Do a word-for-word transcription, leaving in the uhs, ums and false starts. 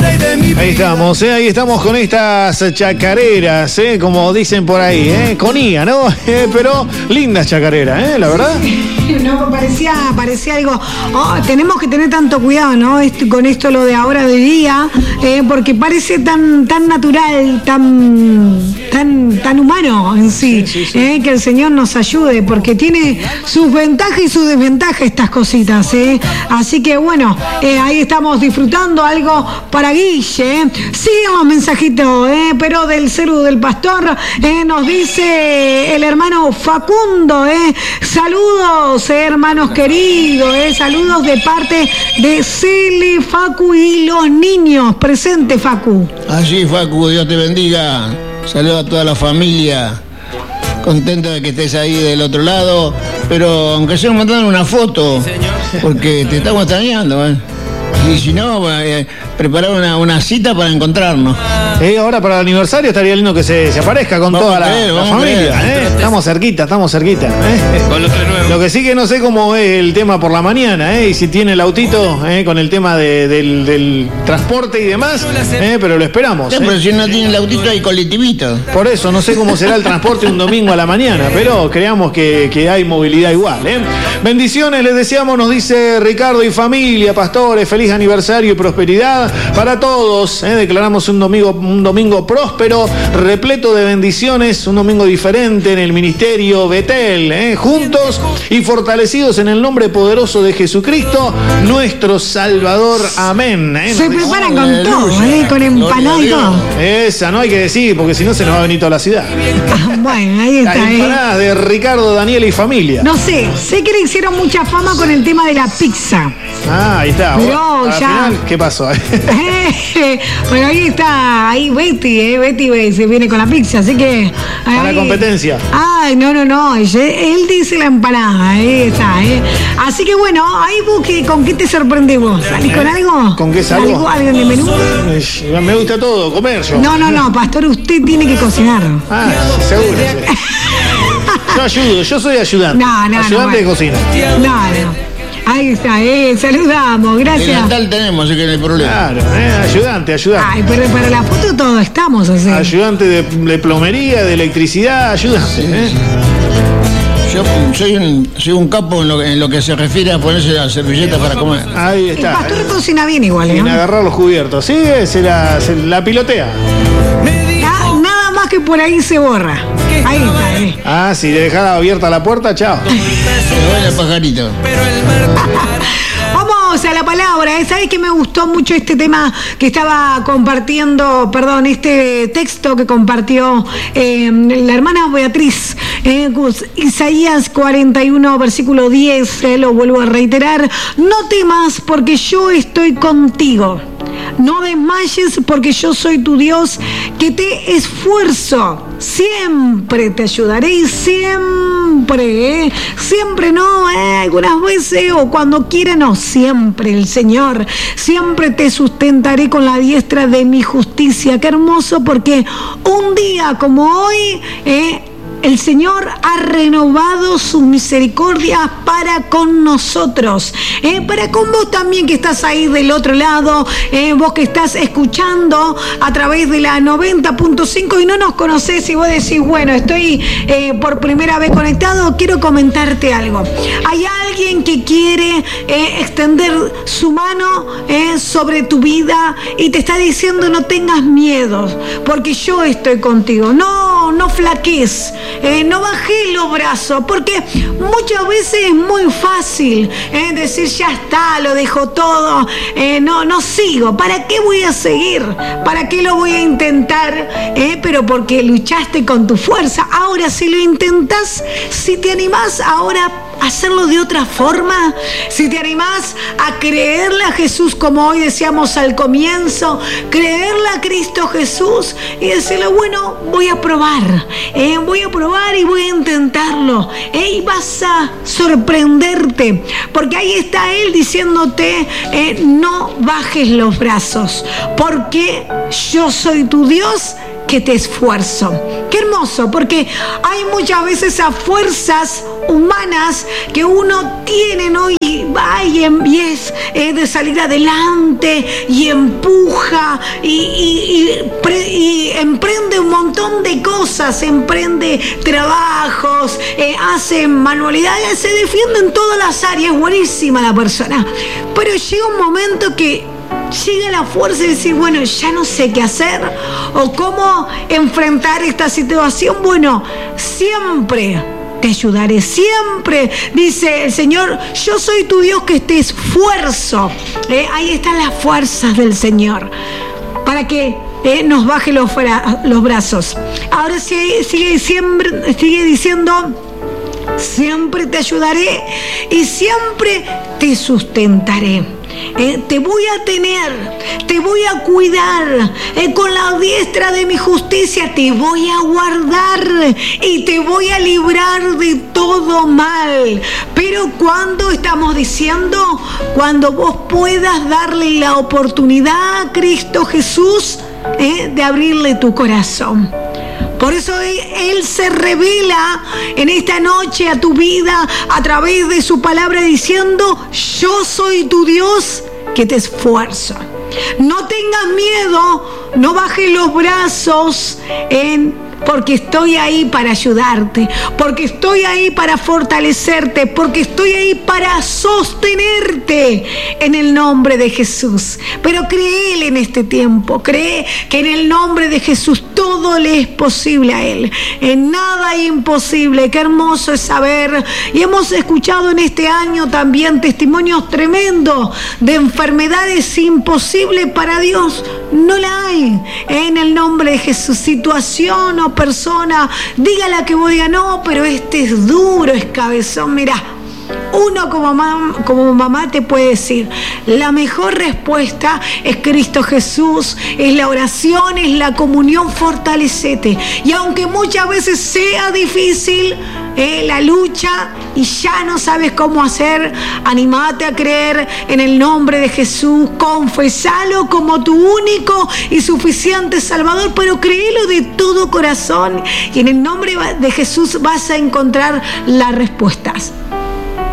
Ahí estamos, ¿eh? Ahí estamos con estas chacareras, ¿eh? Como dicen por ahí, ¿eh? Con I A, ¿no? Eh, pero lindas chacareras, ¿eh? La verdad. No, parecía, parecía algo. Oh, tenemos que tener tanto cuidado, ¿no? Esto, con esto lo de ahora de día, eh, porque parece tan, tan natural, tan, tan, tan humano en sí, sí, sí, sí. Eh, que el Señor nos ayude, porque tiene sus ventajas y sus desventajas estas cositas, ¿eh? Así que bueno, eh, ahí estamos disfrutando algo para Guille. ¿eh? Siguen los mensajitos, ¿eh? Pero del celu del pastor eh, nos dice el hermano Facundo, ¿eh? Saludos, eh, hermanos queridos, ¿eh? Saludos de parte de Cele, Facu y los niños. Presente, Facu. Así, Facu, Dios te bendiga. Saludos a toda la familia. Contento de que estés ahí del otro lado, pero aunque sea mandando una foto, porque te estamos extrañando, ¿eh? Y si no, eh, preparar una, una cita para encontrarnos. Eh, ahora para el aniversario estaría lindo que se, se aparezca con vamos toda creer, la, la familia. ¿eh? Estamos cerquita, estamos cerquita. ¿eh? Con los tres nuevos. Lo que sí que no sé cómo es el tema por la mañana, ¿eh? Y si tiene el autito ¿eh? Con el tema de, del, del transporte y demás, ¿eh? Pero lo esperamos. Sí, ¿eh? Pero si no tiene el autito hay colectivito. Por eso, no sé cómo será el transporte un domingo a la mañana, pero creamos que, que hay movilidad igual. ¿eh? Bendiciones, les deseamos, nos dice Ricardo y familia, pastores, feliz aniversario y prosperidad para todos. ¿eh? Declaramos un domingo, un domingo próspero, repleto de bendiciones, un domingo diferente en el ministerio Betel, ¿eh? juntos y fortalecidos en el nombre poderoso de Jesucristo, nuestro Salvador. Amén. ¿eh? Se preparan con todo, ¿eh? Con empanada y todo. Esa no hay que decir, porque si no se nos va a venir toda la ciudad. Ah, bueno, ahí está. Las empanadas ¿eh? de Ricardo, Daniel y familia. No sé, sé que le hicieron mucha fama con el tema de la pizza. Ah, ahí está. Pero ya. Final, ¿qué pasó? Bueno, ahí está, ahí Betty, eh, Betty se viene con la pizza, así que. A la competencia. Ay, no, no, no. Él dice la empanada, ahí está, eh. Así que bueno, ahí vos, que, ¿con qué te sorprendés vos? ¿Salís con algo? ¿Con qué salgo? ¿Algo, algo de menú? Me gusta todo, comer yo. No, no, no, pastor, usted tiene que cocinar. Ah, seguro. Sí. Yo ayudo, yo soy ayudante. No, no, ayudante no, bueno. de cocina. No, no. Ahí está, eh, saludamos, gracias. Delantal tenemos, así que no hay problema. Claro, eh, ayudante, ayudante. Ay, pero para la foto todo estamos así. Ayudante de, de plomería, de electricidad, ayudante. Sí, eh. sí. Yo soy un, soy un capo en lo, en lo que se refiere a ponerse la servilleta para comer. Ahí está. El pastor cocina bien igual, ¿eh? Sin agarrar los cubiertos. Sí, se la, se la pilotea. Na, nada más que por ahí se borra. Ahí está, eh. Ah, si le dejara abierta la puerta, chao. Se va el pajarito. Vamos a la palabra. ¿Sabes que me gustó mucho este tema que estaba compartiendo, perdón, este texto que compartió eh, la hermana Beatriz? Eh, Isaías cuarenta y uno, versículo diez, eh, lo vuelvo a reiterar. No temas porque yo estoy contigo. No desmayes porque yo soy tu Dios, que te esfuerzo. Siempre te ayudaré y siempre, ¿eh? Siempre no, ¿eh? Algunas veces o cuando quiera, no, siempre el Señor. Siempre te sustentaré con la diestra de mi justicia. Qué hermoso, porque un día como hoy, ¿eh? El Señor ha renovado sus misericordias para con nosotros, eh, para con vos también que estás ahí del otro lado, eh, vos que estás escuchando a través de la noventa punto cinco y no nos conocés y vos decís, bueno, estoy eh, por primera vez conectado, quiero comentarte algo. Hay alguien que quiere eh, extender su mano eh, sobre tu vida y te está diciendo no tengas miedo, porque yo estoy contigo. No, no flaquees. Eh, no bajé los brazos, porque muchas veces es muy fácil eh, decir ya está, lo dejo todo, eh, no, no sigo. ¿Para qué voy a seguir? ¿Para qué lo voy a intentar? Eh, pero porque luchaste con tu fuerza. Ahora, si lo intentas, si te animás ahora a hacerlo de otra forma, si te animás a creerle a Jesús, como hoy decíamos al comienzo, creerle a Cristo Jesús y decirle, bueno, voy a probar, eh, voy a probar y voy a intentarlo, eh, y vas a sorprenderte, porque ahí está Él diciéndote, eh, no bajes los brazos, porque yo soy tu Dios que te esfuerzo. Qué hermoso, porque hay muchas veces esas fuerzas humanas que uno tiene, ¿no? Y va y, y es eh, de salir adelante y empuja y, y, y, pre, y emprende un montón de cosas, emprende trabajos, eh, hace manualidades, se defiende en todas las áreas, buenísima la persona. Pero llega un momento que llega la fuerza de decir, bueno, ya no sé qué hacer o cómo enfrentar esta situación. Bueno, siempre te ayudaré, siempre, dice el Señor, yo soy tu Dios que te esfuerzo. Eh, ahí están las fuerzas del Señor, para que eh, nos baje los, bra- los brazos. Ahora sigue, sigue, siempre, sigue diciendo, siempre te ayudaré y siempre te sustentaré. Eh, te voy a tener, te voy a cuidar, eh, con la diestra de mi justicia te voy a guardar y te voy a librar de todo mal. Pero cuando estamos diciendo, cuando vos puedas darle la oportunidad a Cristo Jesús, eh, de abrirle tu corazón. Por eso Él se revela en esta noche a tu vida a través de su palabra diciendo, yo soy tu Dios que te esfuerzo. No tengas miedo, no bajes los brazos en... porque estoy ahí para ayudarte, porque estoy ahí para fortalecerte, porque estoy ahí para sostenerte en el nombre de Jesús. Pero créele en este tiempo, cree que en el nombre de Jesús todo le es posible a Él. En nada es imposible. Qué hermoso es saber. Y hemos escuchado en este año también testimonios tremendos de enfermedades imposibles para Dios. No la hay. En el nombre de Jesús, situación o persona, dígala que vos digas, no, pero este es duro, es cabezón. Mirá, uno como mamá, como mamá te puede decir, la mejor respuesta es Cristo Jesús, es la oración, es la comunión, fortalecete. Y aunque muchas veces sea difícil eh, la lucha y ya no sabes cómo hacer, animate a creer en el nombre de Jesús, confesalo como tu único y suficiente Salvador, pero créelo de todo corazón y en el nombre de Jesús vas a encontrar las respuestas.